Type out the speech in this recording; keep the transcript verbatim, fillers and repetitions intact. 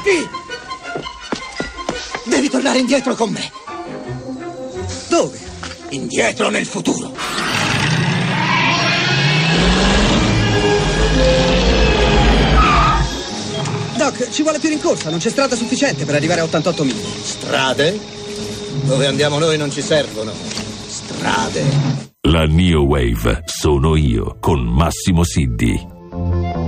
Capi! Devi tornare indietro con me. Dove? Indietro nel futuro. Doc, ci vuole più rincorsa, non c'è strada sufficiente per arrivare a ottantotto miglia. Strade? Dove andiamo noi non ci servono strade. La Neo Wave sono io con Massimo Siddi.